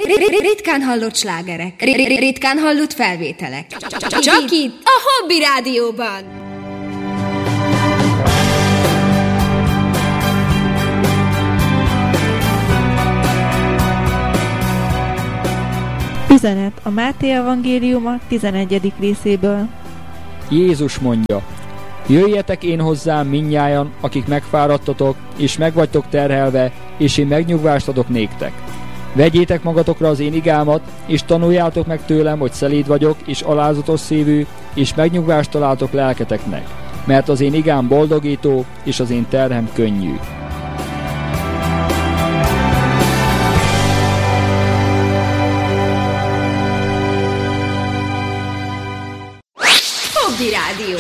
Ritkán hallott slágerek. Ritkán hallott felvételek. Csak itt, a Hobby Rádióban. Üzenet a Máté evangéliuma 11. részéből. Jézus mondja: jöjjetek én hozzám mindnyájan, akik megfáradtatok, és megvagytok terhelve, és én megnyugvást adok néktek. Vegyétek magatokra az én igámat, és tanuljátok meg tőlem, hogy szelíd vagyok, és alázatos szívű, és megnyugvást találtok lelketeknek, mert az én igám boldogító, és az én terhem könnyű. Hobby Rádió,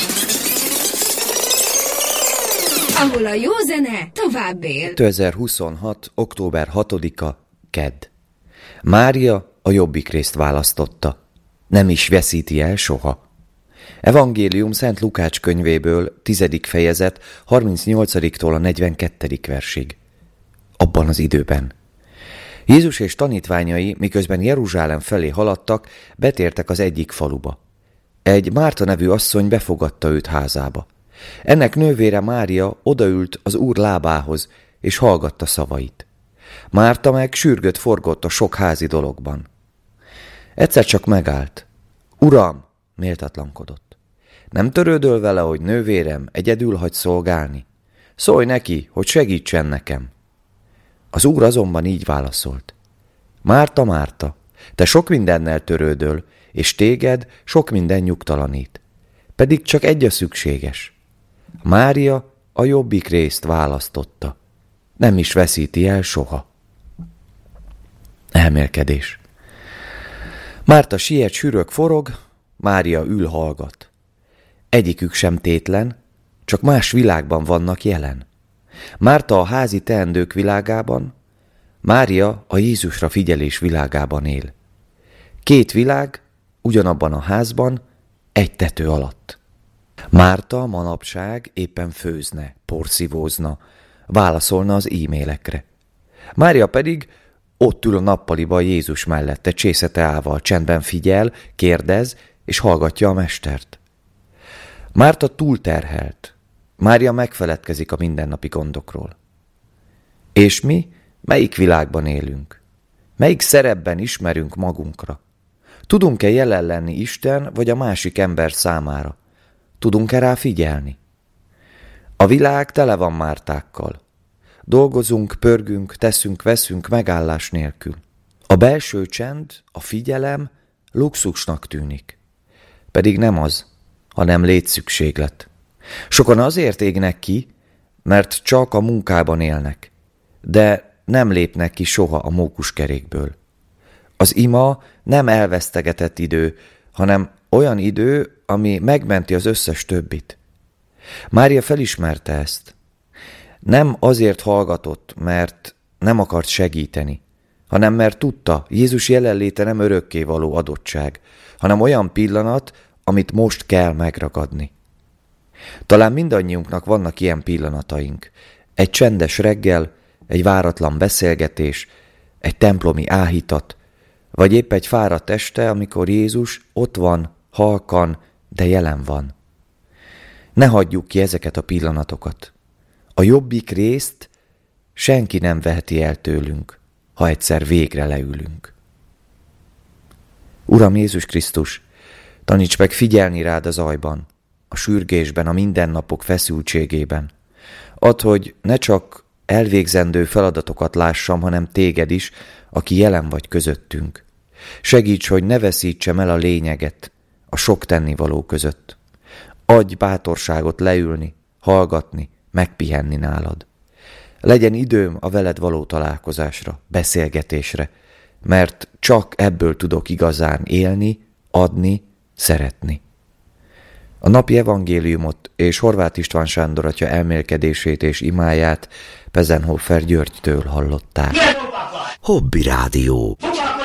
ahol a jó zene tovább él. 2026. október 6-a, kedd. Mária a jobbik részt választotta. Nem is veszíti el soha. Evangélium Szent Lukács könyvéből, 10. fejezet, 38-tól a 42. versig. Abban az időben. Jézus és tanítványai, miközben Jeruzsálem felé haladtak, betértek az egyik faluba. Egy Márta nevű asszony befogadta őt házába. Ennek nővére Mária odaült az Úr lábához, és hallgatta szavait. Márta meg sürgött forgott a sok házi dologban. Egyszer csak megállt. Uram, méltatlankodott. Nem törődöl vele, hogy nővérem egyedül hagy szolgálni? Szólj neki, hogy segítsen nekem. Az Úr azonban így válaszolt. Márta, Márta, te sok mindennel törődöl, és téged sok minden nyugtalanít. Pedig csak egy a szükséges. Mária a jobbik részt választotta. Nem is veszíti el soha. Elmélkedés. Márta siet, sürög, forog, Mária ül, hallgat. Egyikük sem tétlen, csak más világban vannak jelen. Márta a házi teendők világában, Mária a Jézusra figyelés világában él. Két világ, ugyanabban a házban, egy tető alatt. Márta manapság éppen főzne, porszívózna, válaszolna az e-mailekre. Mária pedig ott ül a nappaliba Jézus mellette, csészete állva, csendben figyel, kérdez, és hallgatja a mestert. Márta túlterhelt, Mária megfeledkezik a mindennapi gondokról. És mi melyik világban élünk? Melyik szerepben ismerünk magunkra? Tudunk-e jelen lenni Isten vagy a másik ember számára? Tudunk-e rá figyelni? A világ tele van Mártákkal. Dolgozunk, pörgünk, teszünk, veszünk megállás nélkül. A belső csend, a figyelem luxusnak tűnik. Pedig nem az, hanem létszükséglet. Sokan azért égnek ki, mert csak a munkában élnek, de nem lépnek ki soha a mókuskerékből. Az ima nem elvesztegetett idő, hanem olyan idő, ami megmenti az összes többit. Mária felismerte ezt. Nem azért hallgatott, mert nem akart segíteni, hanem mert tudta, Jézus jelenléte nem örökkévaló adottság, hanem olyan pillanat, amit most kell megragadni. Talán mindannyiunknak vannak ilyen pillanataink. Egy csendes reggel, egy váratlan beszélgetés, egy templomi áhítat, vagy épp egy fáradt este, amikor Jézus ott van, halkan, de jelen van. Ne hagyjuk ki ezeket a pillanatokat. A jobbik részt senki nem veheti el tőlünk, ha egyszer végre leülünk. Uram Jézus Krisztus, taníts meg figyelni rád a zajban, a sürgésben, a mindennapok feszültségében. Add, hogy ne csak elvégzendő feladatokat lássam, hanem téged is, aki jelen vagy közöttünk. Segíts, hogy ne veszítsem el a lényeget a sok tennivaló között. Adj bátorságot leülni, hallgatni, megpihenni nálad. Legyen időm a veled való találkozásra, beszélgetésre, mert csak ebből tudok igazán élni, adni, szeretni. A napi evangéliumot és Horváth István Sándor atya elmélkedését és imáját Pezenhofer Györgytől hallották. Hobby Rádió.